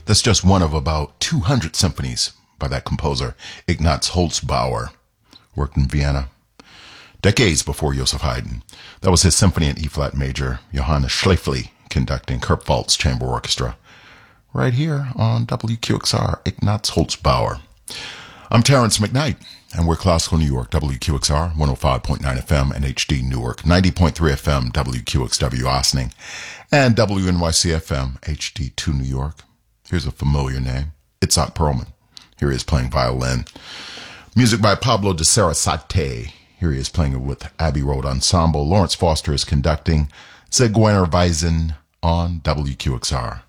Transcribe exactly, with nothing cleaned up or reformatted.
That's just one of about two hundred symphonies by that composer, Ignaz Holzbauer, worked in Vienna decades before Joseph Haydn. That was his symphony in E-flat major, Johannes Schläfli conducting Kurt Waltz Chamber Orchestra. Right here on W Q X R, Ignaz Holzbauer. I'm Terrence McKnight, and we're Classical New York, W Q X R, one oh five point nine F M and H D Newark, ninety point three F M, W Q X W Ossining, and W N Y C F M, H D two New York. Here's a familiar name, Itzhak Perlman. Here he is playing violin. Music by Pablo de Sarasate. Here he is playing it with Abbey Road Ensemble. Lawrence Foster is conducting Zigeunerweisen on W Q X R.